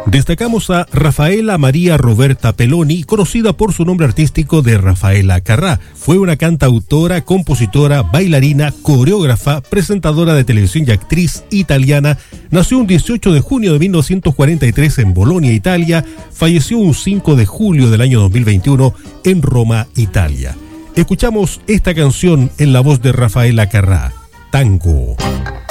Destacamos a Rafaela María Roberta Peloni, conocida por su nombre artístico de Rafaela Carrà. Fue una cantautora, compositora, bailarina, coreógrafa, presentadora de televisión y actriz italiana. Nació un 18 de junio de 1943 en Bolonia, Italia. Falleció un 5 de julio del año 2021 en Roma, Italia. Escuchamos esta canción en la voz de Rafaela Carrà, Tango.